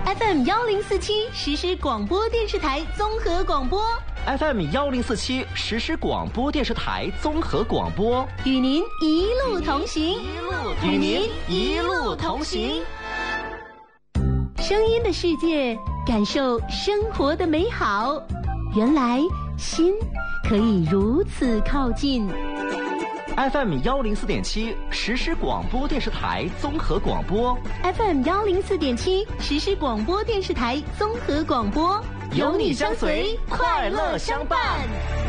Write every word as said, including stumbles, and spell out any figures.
F M 幺零四七实时广播电视台综合广播 F M 幺零四七实时广播电视台综合广播， 与您一路同行， 与您一路同行。 声音的世界，感受生活的美好。原来心可以如此靠近。 F M 幺零四点七实时广播电视台综合广播 ，F M 幺零四点七实时广播电视台综合广播， 有你相随，快乐相伴。